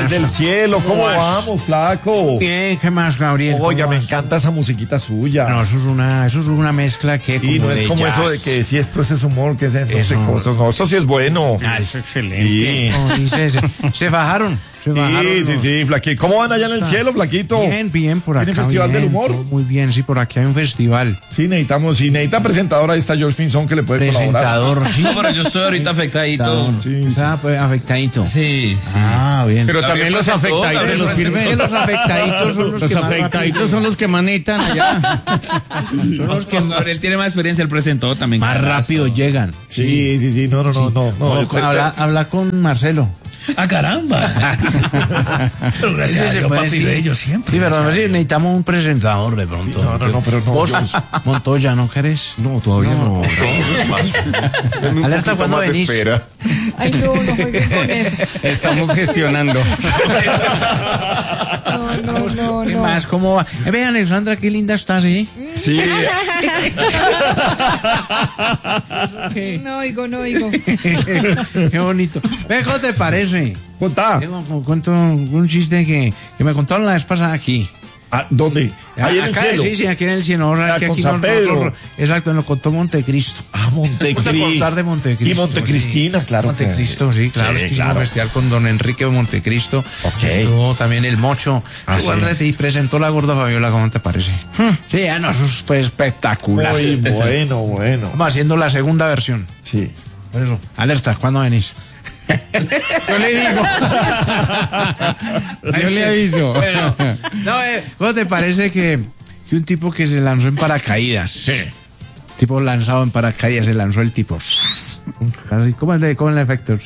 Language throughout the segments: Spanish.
Desde el cielo, ¿cómo vamos, flaco? Bien, ¿qué más, Gabriel? Oiga, me encanta esa musiquita suya. No, eso es una mezcla que y no es como jazz. eso de que si esto es humor, que es eso, Eso. no, esto sí es bueno. Ah, eso es excelente. Sí. No, dice, se bajaron. Sí, flaquito. ¿Cómo van allá en el cielo, flaquito? Bien, por acá. ¿Tiene festival bien, del humor? todo muy bien, sí, por aquí hay un festival. Sí, necesita presentador, ahí está George Pinzón que le puede Presentador, sí. No, pero yo estoy ahorita afectadito. Sí. Está pues, afectadito. Sí. Ah, bien. Pero también los afectaditos los sirven. Los afectaditos son los que más afectaditos son los que manetan allá. son los que Gabriel tiene más experiencia, él presentó también. más rápido llegan. Sí, no. Habla con Marcelo. ¡Ah, caramba! Pero gracias a Dios, papi, bello siempre. Sí, pero sí, necesitamos un presentador de pronto. No, pero no. Vos, Montoya, ¿no querés? No, todavía no. Alerta cuando venís. Ay, no jueguen con eso. Estamos gestionando. No. ¿Qué más? ¿Cómo va? Ve, Alexandra, qué linda estás, ¿eh? Sí. No oigo. Qué bonito. Ve, ¿cómo te parece? Contá. Cuento un chiste que me contaron la vez pasada aquí. ¿Dónde? Ahí en el Acá, cielo. sí, aquí en el cielo. ¿No? Es que con aquí San Pedro. nosotros, exacto, nos contó Montecristo. Montecristo. ¿Te acordar de Montecristo? Y Montecristina, sí. claro. Montecristo, sí, claro. Sí, Es que claro. hicimos festival con don Enrique de Montecristo. Ok. Estuvo también el Mocho. Sí. Y presentó la gorda Fabiola, ¿cómo te parece? Sí, eso fue espectacular. Muy bueno. Vamos haciendo la segunda versión. Sí. Por eso, alerta, ¿cuándo venís? Yo le digo. Yo le aviso. Bueno, no, ¿cómo te parece que un tipo que se lanzó en paracaídas? Sí. Tipo lanzado en paracaídas, se lanzó el tipo. Así, ¿cómo es el efecto?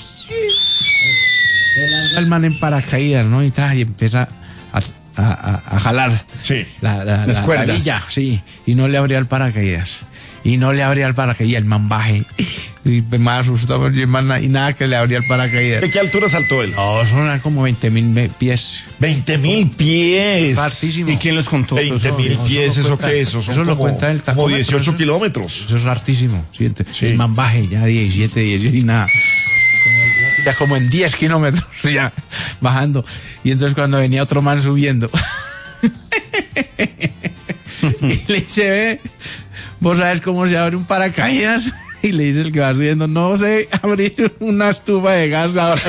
El man en paracaídas, ¿no? Y empieza a jalar. Sí. Las cuerdas. la villa, sí. Y no le abría el paracaídas. El man baje. Y más asustado, y nada que le abría el paracaídas. ¿De qué altura saltó él? No, son como 20.000 pies. 20.000 pies. Hartísimo. ¿Y quién los contó? 20.000 pies, ¿eso qué es? Eso lo cuenta el como tacómetro. 18 kilómetros. Eso es hartísimo. Sí. Sí. El man baje ya 17 y nada. Ya como en 10 kilómetros ya bajando. Y entonces cuando venía otro man subiendo. Y le dice, ve, ¿vos sabes cómo se abre un paracaídas? Y le dice el que va subiendo, no sé abrir una estufa de gas ahora.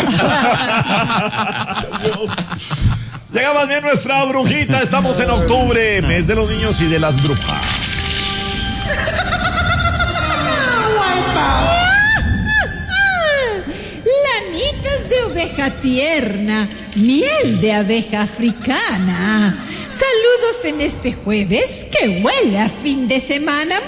Llega más bien nuestra brujita. Estamos en octubre, mes de los niños y de las brujas. Lanitas de oveja tierna, miel de abeja africana. Saludos en este jueves que huele a fin de semana.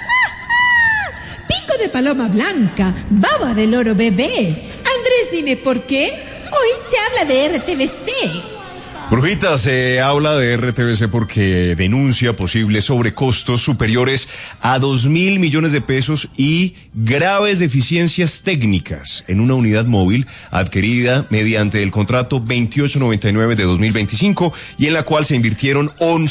Pico de paloma blanca, baba de loro bebé. Andrés, dime por qué. Hoy se habla de RTBC. Brujita, se habla de RTBC porque denuncia posibles sobrecostos superiores a 2.000 millones de pesos y graves deficiencias técnicas en una unidad móvil adquirida mediante el contrato 2899 de 2025 y en la cual se invirtieron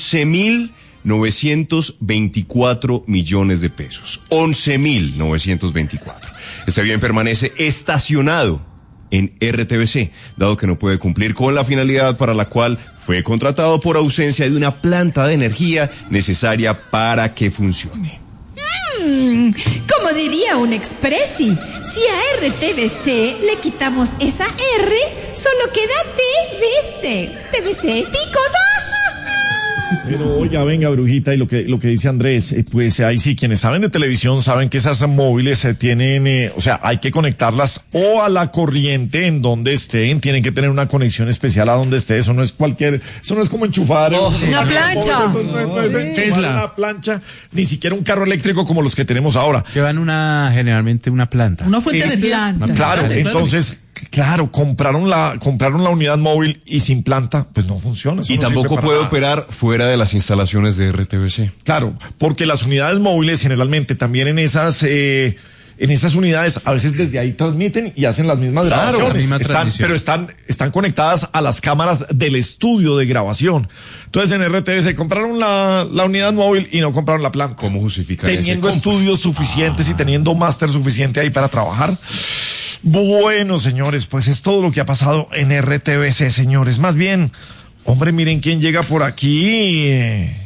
11.924 millones de pesos. 11.924. Este bien permanece estacionado en RTBC, dado que no puede cumplir con la finalidad para la cual fue contratado por ausencia de una planta de energía necesaria para que funcione. Como diría un expressi, si a RTBC le quitamos esa R, solo queda TBC. TBC, picos. Pero oiga, venga, brujita, y lo que dice Andrés, pues ahí sí, quienes saben de televisión saben que esas móviles tienen, o sea, hay que conectarlas o a la corriente en donde estén, tienen que tener una conexión especial a donde esté, eso no es como enchufar una plancha. Eso no es enchufar una plancha, ni siquiera un carro eléctrico como los que tenemos ahora. Llevan generalmente una planta. Una fuente de energía. Claro, entonces, claro, compraron la unidad móvil y sin planta, pues no funciona. Y tampoco puede operar fuera de las instalaciones de RTBC. Claro, porque las unidades móviles generalmente también en esas unidades a veces desde ahí transmiten y hacen las mismas grabaciones. Pero están conectadas a las cámaras del estudio de grabación. Entonces en RTBC compraron la unidad móvil y no compraron la planta. ¿Cómo justifican teniendo ese estudios suficientes y teniendo máster suficiente ahí para trabajar? Bueno, señores, pues es todo lo que ha pasado en RTBC, señores. Más bien, hombre, miren quién llega por aquí.